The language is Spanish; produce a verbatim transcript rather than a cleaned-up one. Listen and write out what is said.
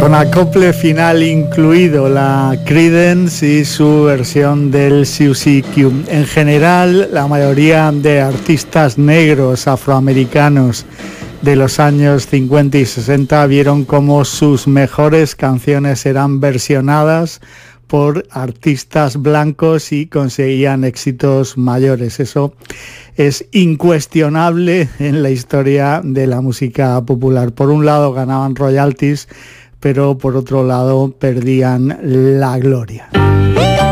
con acople final incluido, la Creedence y su versión del Siouxsie Q. En general, la mayoría de artistas negros afroamericanos de los años cincuenta y sesenta vieron cómo sus mejores canciones eran versionadas por artistas blancos y conseguían éxitos mayores. Eso es incuestionable en la historia de la música popular. Por un lado ganaban royalties, pero por otro lado perdían la gloria.